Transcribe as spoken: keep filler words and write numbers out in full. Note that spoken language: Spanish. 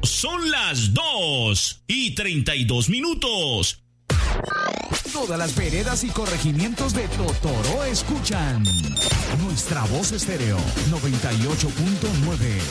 Son las dos y treinta y dos minutos. Todas las veredas y corregimientos de Totoro escuchan Nuestra Voz Estéreo noventa y ocho punto nueve.